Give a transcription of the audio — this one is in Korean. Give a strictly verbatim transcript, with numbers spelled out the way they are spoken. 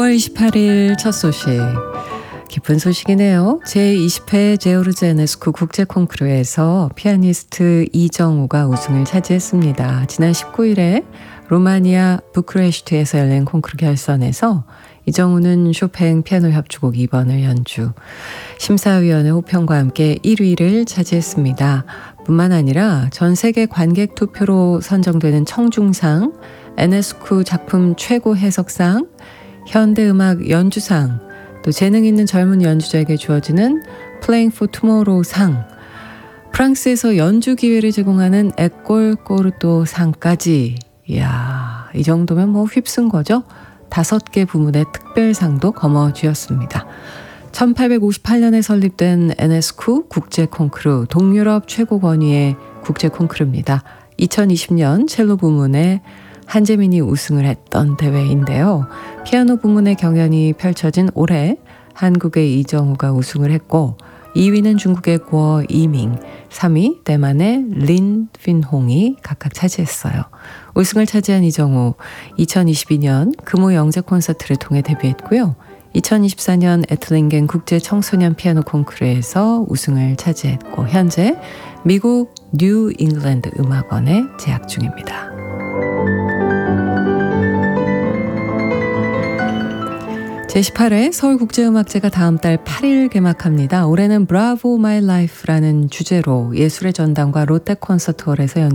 오월 이십팔일 첫 소식. 기쁜 소식이네요. 제이십 회 제오르즈 에네스쿠 국제 콩쿠르에서 피아니스트 이정우가 우승을 차지했습니다. 지난 십구일에 로마니아 부크레슈트에서 열린 콩쿠르 결선에서 이정우는 쇼팽 피아노 협주곡 이 번을 연주, 심사위원회 호평과 함께 일 위를 차지했습니다. 뿐만 아니라 전 세계 관객 투표로 선정되는 청중상, 에네스쿠 작품 최고 해석상, 현대음악 연주상, 또 재능 있는 젊은 연주자에게 주어지는 Playing for Tomorrow 상, 프랑스에서 연주 기회를 제공하는 에꼴 꼬르또 상까지. 이야, 이 정도면 뭐 휩쓴 거죠? 다섯 개 부문의 특별상도 거머쥐었습니다. 천팔백오십팔년에 설립된 에네스쿠 국제 콩쿠르, 동유럽 최고 권위의 국제 콩쿠르입니다. 이천이십년 첼로 부문에 한재민이 우승을 했던 대회인데요. 피아노 부문의 경연이 펼쳐진 올해 한국의 이정우가 우승을 했고, 이 위는 중국의 궈 이밍, 삼 위 대만의 린 핀홍이 각각 차지했어요. 우승을 차지한 이정우, 이천이십이년 금호 영재 콘서트를 통해 데뷔했고요. 이천이십사년 애틀링겐 국제 청소년 피아노 콩쿠르에서 우승을 차지했고, 현재 미국 뉴 잉글랜드 음악원에 재학 중입니다. 제십팔 회 서울국제음악제가 다음 달 팔일 개막합니다. 올해는 Bravo My Life라는 주제로 예술의 전당과 롯데 콘서트홀에서 연